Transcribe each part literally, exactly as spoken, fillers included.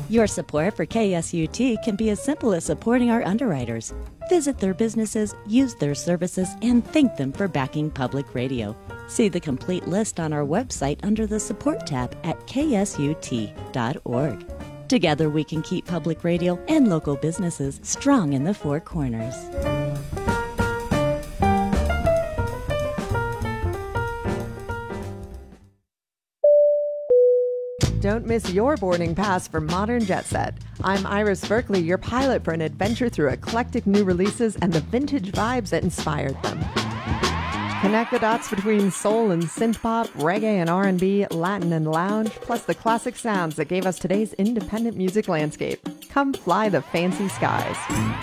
Your support for K S U T can be as simple as supporting our underwriters. Visit their businesses, use their services, and thank them for backing public radio. See the complete list on our website under the Support tab at K S U T dot org. Together we can keep public radio and local businesses strong in the Four Corners. Don't miss your boarding pass for Modern Jet Set. I'm Iris Berkeley, your pilot for an adventure through eclectic new releases and the vintage vibes that inspired them. Connect the dots between soul and synth-pop, reggae and R and B, Latin and lounge, plus the classic sounds that gave us today's independent music landscape. Come fly the fancy skies.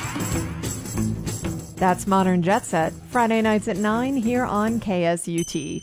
That's Modern Jet Set, Friday nights at nine here on K S U T.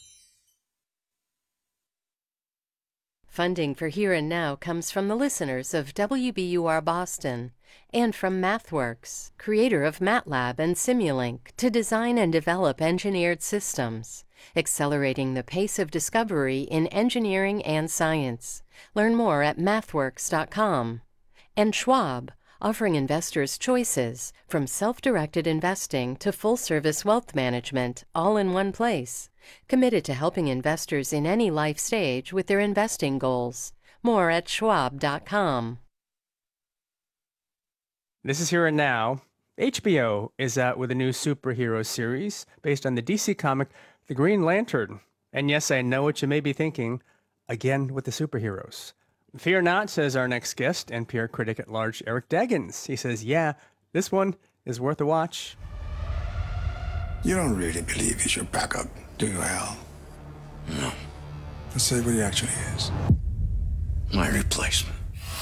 Funding for Here and Now comes from the listeners of W B U R Boston and from MathWorks, creator of MATLAB and Simulink, to design and develop engineered systems, accelerating the pace of discovery in engineering and science. Learn more at mathworks dot com. And Schwab, offering investors choices from self-directed investing to full-service wealth management, all in one place. Committed to helping investors in any life stage with their investing goals. More at schwab dot com. This is Here and Now. H B O is out with a new superhero series based on the D C comic The Green Lantern. And yes, I know what you may be thinking, again with the superheroes. Fear not, says our next guest, N P R critic at large Eric Deggans. He says, yeah, this one is worth a watch. You don't really believe he's your backup, do you, Hal? No. Let's say what he actually is. My replacement.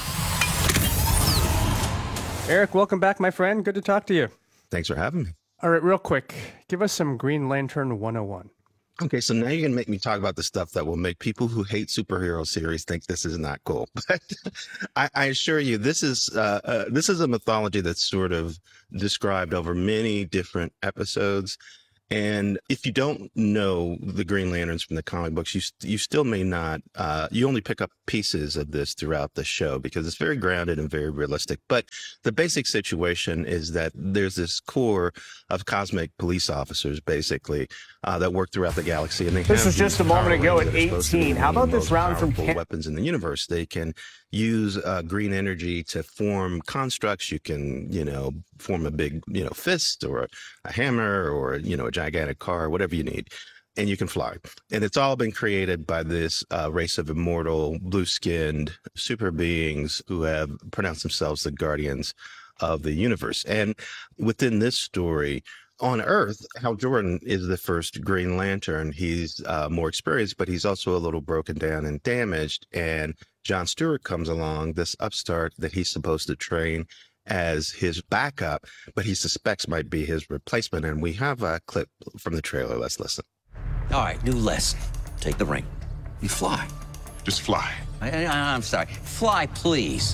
Eric, welcome back, my friend. Good to talk to you. Thanks for having me. All right, real quick, give us some Green Lantern one oh one. Okay, so now you're going to make me talk about the stuff that will make people who hate superhero series think this is not cool. But I, I assure you, this is uh, uh, this is a mythology that's sort of described over many different episodes. And if you don't know the Green Lanterns from the comic books, you you still may not, uh, you only pick up pieces of this throughout the show because it's very grounded and very realistic. But the basic situation is that there's this corps of cosmic police officers, basically, uh, that work throughout the galaxy. And they this have was just a moment ago at eighteen. How about this round from Ken- weapons in the universe? They can use uh, green energy to form constructs. You can, you know, form a big, you know, fist or a, a hammer or, you know, a gigantic car, whatever you need, and you can fly. And it's all been created by this uh, race of immortal, blue-skinned super beings who have pronounced themselves the guardians of the universe. And within this story, on Earth, Hal Jordan is the first Green Lantern. He's uh, more experienced, but he's also a little broken down and damaged. And John Stewart comes along, this upstart that he's supposed to train as his backup, but he suspects might be his replacement. And we have a clip from the trailer. Let's listen. All right, new lesson. Take the ring. You fly. Just fly. I, I, I'm sorry. Fly, please.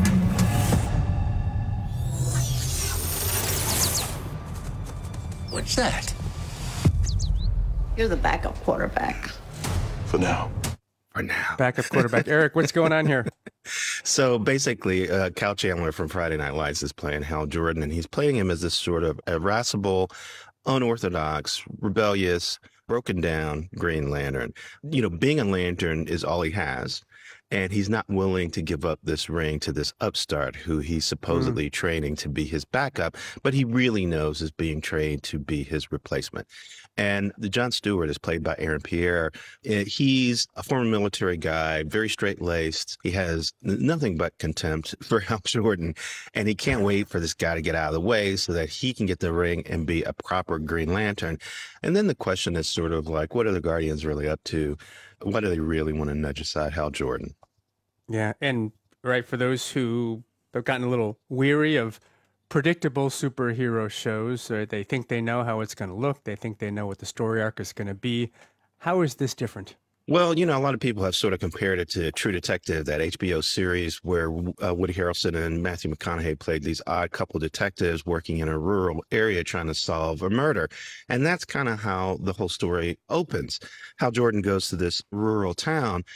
What's that? You're the backup quarterback. For now. For now. Backup quarterback. Eric, what's going on here? So basically, uh, Cal Chandler from Friday Night Lights is playing Hal Jordan, and he's playing him as this sort of irascible, unorthodox, rebellious, broken down Green Lantern. You know, being a lantern is all he has. And he's not willing to give up this ring to this upstart who he's supposedly mm. training to be his backup, but he really knows is being trained to be his replacement. And the John Stewart is played by Aaron Pierre. He's a former military guy, very straight-laced. He has nothing but contempt for Hal Jordan, and he can't wait for this guy to get out of the way so that he can get the ring and be a proper Green Lantern. And then the question is sort of like, what are the Guardians really up to? Why do they really want to nudge aside Hal Jordan? Yeah, and right, for those who have gotten a little weary of predictable superhero shows, or they think they know how it's going to look, they think they know what the story arc is going to be, how is this different? Well, you know, a lot of people have sort of compared it to True Detective, that H B O series where uh, Woody Harrelson and Matthew McConaughey played these odd couple detectives working in a rural area trying to solve a murder. And that's kind of how the whole story opens. Hal Jordan goes to this rural town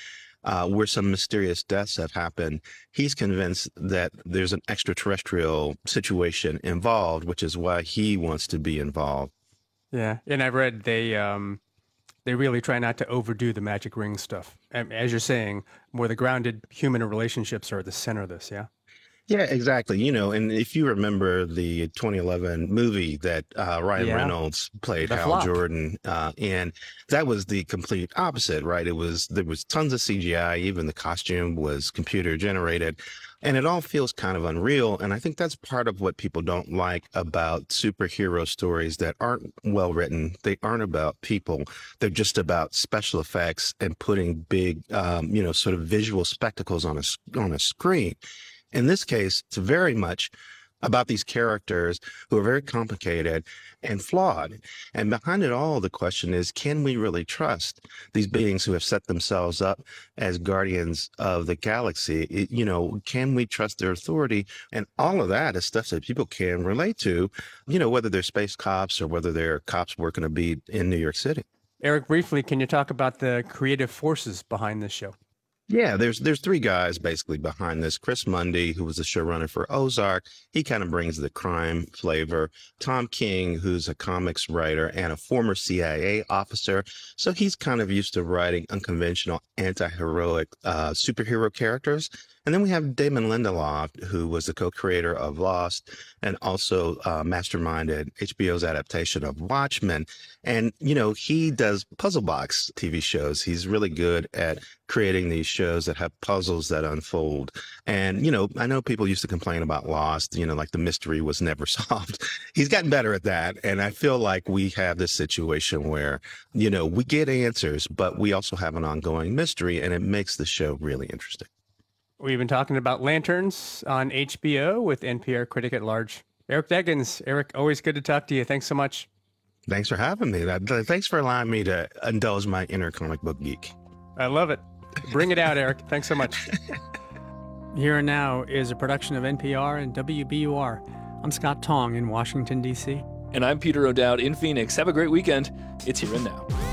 uh, where some mysterious deaths have happened. He's convinced that there's an extraterrestrial situation involved, which is why he wants to be involved. Yeah, and I've read they um, they really try not to overdo the magic ring stuff. And as you're saying, more the grounded human relationships are at the center of this, yeah? Yeah, exactly. You know, and if you remember the twenty eleven movie that uh, Ryan Yeah. Reynolds played The Hal flop. Jordan, uh, and that was the complete opposite, right? It was there was tons of C G I, even the costume was computer generated, and it all feels kind of unreal. And I think that's part of what people don't like about superhero stories that aren't well written. They aren't about people. They're just about special effects and putting big, um, you know, sort of visual spectacles on a s- on a screen. In this case, it's very much about these characters who are very complicated and flawed. And behind it all, the question is, can we really trust these beings who have set themselves up as guardians of the galaxy? It- you know, can we trust their authority? And all of that is stuff that people can relate to, you know, whether they're space cops or whether they're cops working a beat in New York City. Eric, briefly, can you talk about the creative forces behind this show? Yeah, there's there's three guys basically behind this. Chris Mundy, who was the showrunner for Ozark, he kind of brings the crime flavor. Tom King, who's a comics writer and a former C I A officer, so he's kind of used to writing unconventional, anti-heroic uh, superhero characters. And then we have Damon Lindelof, who was the co-creator of Lost and also uh, masterminded H B O's adaptation of Watchmen. And, you know, he does puzzle box T V shows. He's really good at creating these shows that have puzzles that unfold. And, you know, I know people used to complain about Lost, you know, like the mystery was never solved. He's gotten better at that. And I feel like we have this situation where, you know, we get answers, but we also have an ongoing mystery, and it makes the show really interesting. We've been talking about Lanterns on H B O with N P R critic at large, Eric Deggans. Eric, always good to talk to you. Thanks so much. Thanks for having me. That- Thanks for allowing me to indulge my inner comic book geek. I love it. Bring it out, Eric. Thanks so much. Here and Now is a production of N P R and W B U R. I'm Scott Tong in Washington, D C. And I'm Peter O'Dowd in Phoenix. Have a great weekend. It's Here and Now.